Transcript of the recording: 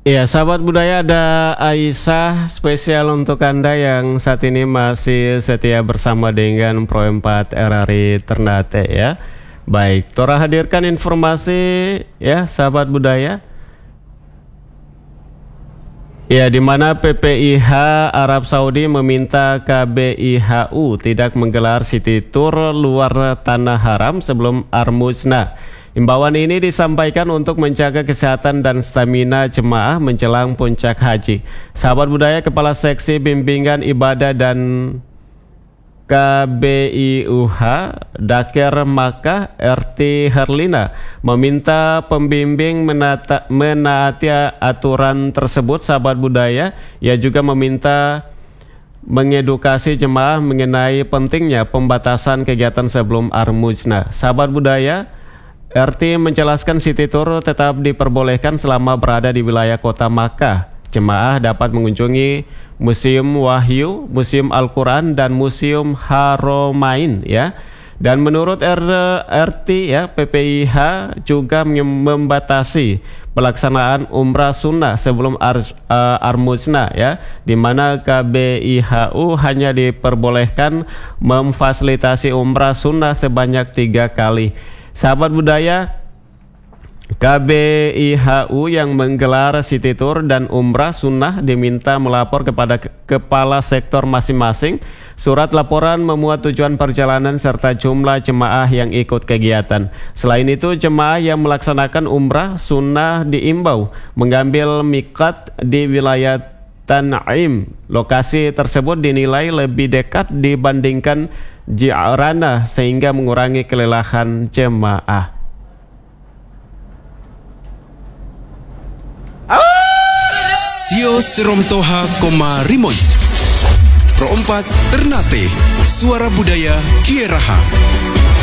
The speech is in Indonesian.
Ya, sahabat budaya, ada Aisyah spesial untuk Anda yang saat ini masih setia bersama dengan Pro 4 RRI Ternate ya. Baik, Tora hadirkan informasi ya sahabat budaya. Ya, di mana PPIH Arab Saudi meminta KBIHU tidak menggelar city tour luar tanah haram sebelum Armusna. Imbauan ini disampaikan untuk menjaga kesehatan dan stamina jemaah menjelang puncak haji. Sahabat budaya, Kepala Seksi Bimbingan Ibadah dan KBIUH Dakir Makkah RT Herlina meminta pembimbing menaati aturan tersebut. Sahabat budaya, ia juga meminta mengedukasi jemaah mengenai pentingnya pembatasan kegiatan sebelum Armusna. Sahabat budaya, RT menjelaskan city tour tetap diperbolehkan selama berada di wilayah kota Makkah. Jemaah dapat mengunjungi Museum Wahyu, Museum Al-Quran, dan Museum Haromain ya. Dan menurut RT ya, PPIH juga membatasi pelaksanaan umrah sunnah sebelum Armusna ya, di mana KBIHU hanya diperbolehkan memfasilitasi umrah sunnah sebanyak 3 kali. Sahabat budaya, KBIHU yang menggelar city tour dan umrah sunnah diminta melapor kepada kepala sektor masing-masing. Surat laporan memuat tujuan perjalanan serta jumlah jemaah yang ikut kegiatan. Selain itu, jemaah yang melaksanakan umrah sunnah diimbau mengambil miqat di wilayah Tan'im. Lokasi tersebut dinilai lebih dekat dibandingkan Ji'rana sehingga mengurangi kelelahan jemaah. Sio Seromtoha Koma Rimoy Pro 4 Ternate, suara budaya Kieraha.